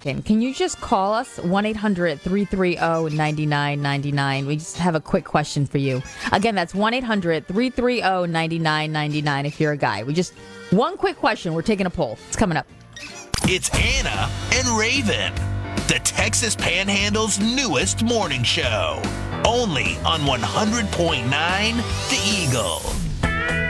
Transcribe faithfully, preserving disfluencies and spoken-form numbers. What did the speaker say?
second. Can you just call us? one eight hundred three three zero nine nine nine nine. We just have a quick question for you. Again, that's one eight hundred three three zero nine nine nine nine if you're a guy. We just, one quick question. We're taking a poll. It's coming up. It's Anna and Raven, the Texas Panhandle's newest morning show. Only on one hundred point nine The Eagle.